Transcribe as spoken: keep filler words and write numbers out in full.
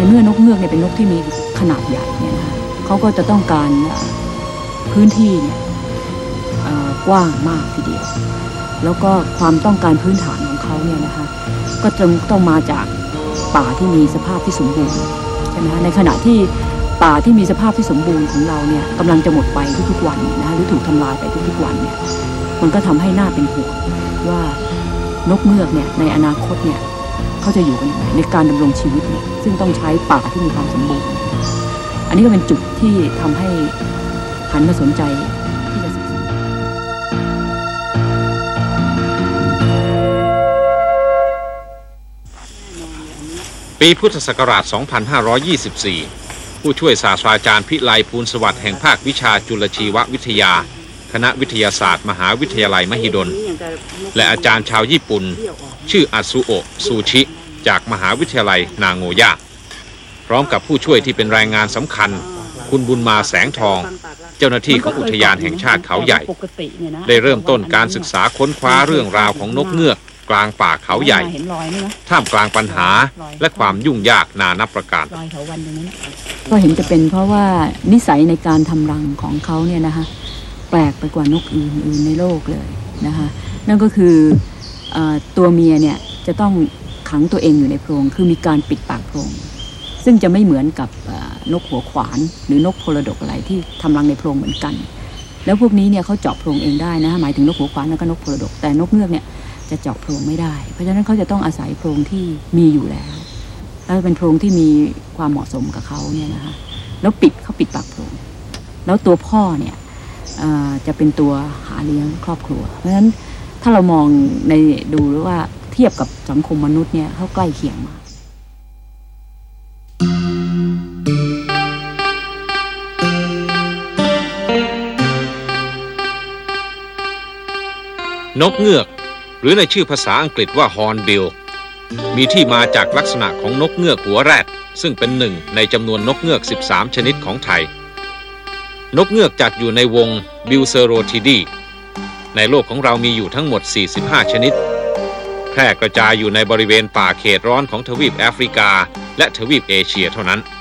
เมื่อนกเงือกเนี่ยเป็นนกที่มีขนาดใหญ่เนี่ยนะคะเขาก็จะต้องการพื้นที่เนี่ยกว้างมากทีเดียวแล้วก็ความต้องการพื้นฐานของเขาเนี่ยนะคะก็จะต้องมาจากป่าที่มีสภาพที่สมบูรณ์ใช่ไหมคะในขณะที่ป่าที่มีสภาพที่สมบูรณ์ของเราเนี่ยกำลังจะหมดไปทุกๆวันนะคะหรือถูกทำลายไปทุกๆวันเนี่ยมันก็ทำให้น่าเป็นห่วงว่านกเงือกเนี่ยในอนาคตเนี่ยเขาจะอยู่กันยังไงในการดำรงชีวิตเนี่ยซึ่งต้องใช้ป่าที่มีความสมบูรณ์อันนี้ก็เป็นจุดที่ทำให้หันมาสนใจที่จะศึกษาปีพุทธศักราช สองพันห้าร้อยยี่สิบสี่ ผู้ช่วยศาสตราจารย์พิไลภูลสวัสดิ์แห่งภาควิชาจุลชีววิทยาคณะวิทยาศาสตร์มหาวิทยาลัยมหิดลและอาจารย์ชาวญี่ปุ่นชื่ออัตสุโอะซูชิจากมหาวิทยาลัยนาโงย่าพร้อมกับผู้ช่วยที่เป็นแรงงานสำคัญคุณบุญมาแสงทองเจ้าหน้าที่ของอุทยานแห่งชาติเขาใหญ่ได้เริ่มต้นการศึกษาค้นคว้าเรื่องราวของนกเงือกกลางป่าเขาใหญ่ท่ามกลางปัญหาและความยุ่งยากนานับประการก็เห็นจะเป็นเพราะว่านิสัยในการทำรังของเขาเนี่ยนะคะแปลกไปกว่านกอื่นๆในโลกเลยนะคะนั่นก็คือตัวเมียเนี่ยจะต้องขังตัวเองอยู่ในโพรงคือมีการปิดปากโพรงซึ่งจะไม่เหมือนกับนกหัวขวานหรือนกโพลดกอะไรที่ทำรังในโพรงเหมือนกันแล้วพวกนี้เนี่ยเขาเจาะโพรงเองได้นะหมายถึงนกหัวขวานแล้วก็นกโพลดกแต่นกเงือกเนี่ยจะเจาะโพรงไม่ได้เพราะฉะนั้นเขาจะต้องอาศัยโพรงที่มีอยู่แล้วแล้วเป็นโพรงที่มีความเหมาะสมกับเขาเนี่ยนะคะแล้วปิดเขาปิดปากโพรงแล้วตัวพ่อเนี่ยจะเป็นตัวหาเลี้ยงครอบครัวเพราะฉะนั้นถ้าเรามองในดูหรือว่าเทียบกับสังคมมนุษย์เนี่ยเขาใกล้เคียงมากนกเงือกหรือในชื่อภาษาอังกฤษว่าฮอร์นบิลมีที่มาจากลักษณะของนกเงือกหัวแรดซึ่งเป็นหนึ่งในจำนวนนกเงือกสิบสามชนิดของไทยนกเงือกจัดอยู่ในวงบิลเซโรทิดีในโลกของเรามีอยู่ทั้งหมดสี่สิบห้าชนิดแพร่กระจายอยู่ในบริเวณป่าเขตร้อนของทวีปแอฟริกาและทวีปเอเชียเท่านั้น